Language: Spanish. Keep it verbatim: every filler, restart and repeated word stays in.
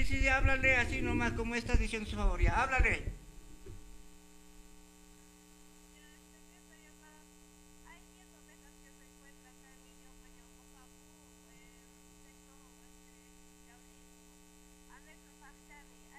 sí, sí, háblale así nomás, como estás diciendo su favor, ya, háblale.